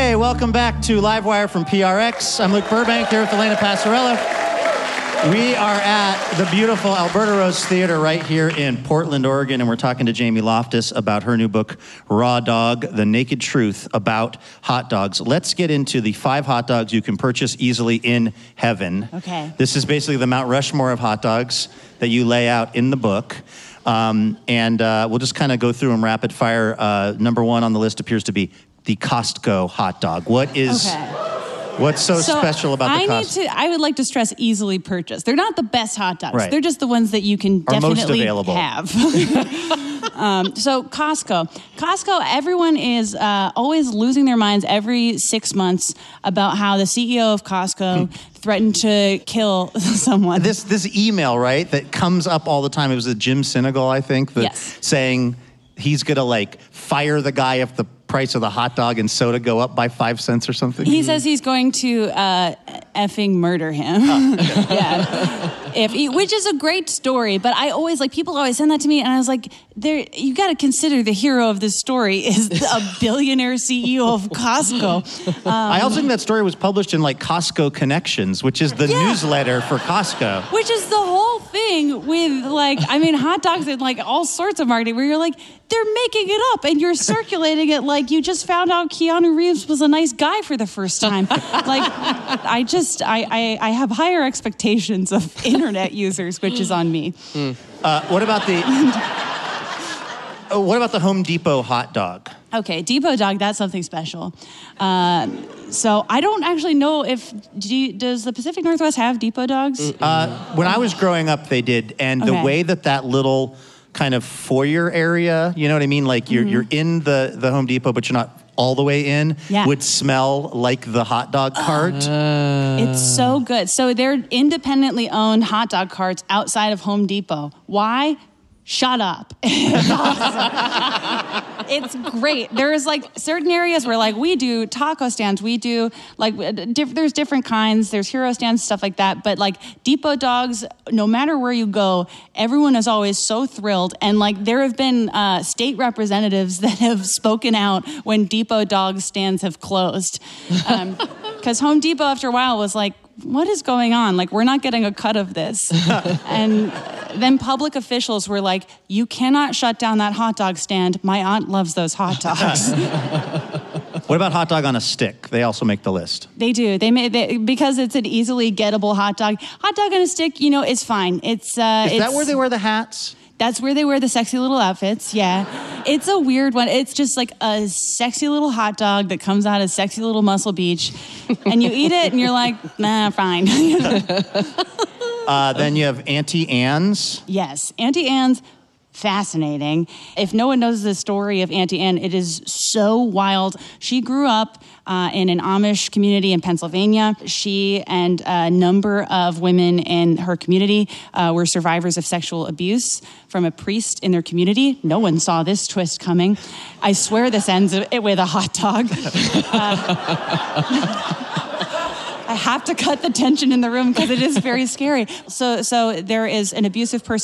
Hey, welcome back to Livewire from PRX. I'm Luke Burbank here with Elena Passarella. We are at the beautiful Alberta Rose Theater right here in Portland, Oregon, and we're talking to Jamie Loftus about her new book, Raw Dog, The Naked Truth About Hot Dogs. Let's get into the 5 hot dogs you can purchase easily in heaven. Okay. This is basically the Mount Rushmore of hot dogs that you lay out in the book. And we'll just kind of go through them rapid fire. Number 1 on the list appears to be the Costco hot dog. What's so special about the Costco? I would like to stress easily purchased. They're not the best hot dogs. Right. They're just the ones that you can definitely have. So Costco, everyone is always losing their minds every 6 months about how the CEO of Costco threatened to kill someone. This email, right, that comes up all the time. It was a Jim Sinegal, I think, saying he's going to fire the guy if the price of the hot dog and soda go up by 5 cents or something. He says he's going to effing murder him. Which is a great story, but I always people always send that to me, and I was like, you got to consider the hero of this story is a billionaire CEO of Costco. I also think that story was published in Costco Connections, which is the newsletter for Costco. Which is the whole thing with hot dogs and all sorts of marketing where you're they're making it up and you're circulating it you just found out Keanu Reeves was a nice guy for the first time. I have higher expectations of internet users, which is on me. What about the Home Depot hot dog? Okay, Depot dog, that's something special. So I don't actually know does the Pacific Northwest have Depot dogs? When I was growing up, they did. And the way that little kind of foyer area, you know what I mean? You're in the Home Depot, but you're not all the way in, would smell like the hot dog cart. It's so good. So they're independently owned hot dog carts outside of Home Depot. Why? Shut up. It's great. There's certain areas where we do taco stands. We do there's different kinds. There's hero stands, stuff like that. But Depot dogs, no matter where you go, everyone is always so thrilled. And there have been state representatives that have spoken out when Depot dog stands have closed. Because Home Depot after a while was what is going on? We're not getting a cut of this. And then public officials were you cannot shut down that hot dog stand. My aunt loves those hot dogs. What about hot dog on a stick? They also make the list. They do. Because it's an easily gettable hot dog. Hot dog on a stick, is fine. Is that where they wear the hats? That's where they wear the sexy little outfits, yeah. It's a weird one. It's just a sexy little hot dog that comes out of sexy little Muscle Beach. And you eat it and you're nah, fine. Then you have Auntie Anne's. Yes, Auntie Anne's, fascinating. If no one knows the story of Auntie Anne, it is so wild. She grew up in an Amish community in Pennsylvania. She and a number of women in her community were survivors of sexual abuse from a priest in their community. No one saw this twist coming. I swear this ends with a hot dog. I have to cut the tension in the room because it is very scary. So there is an abusive person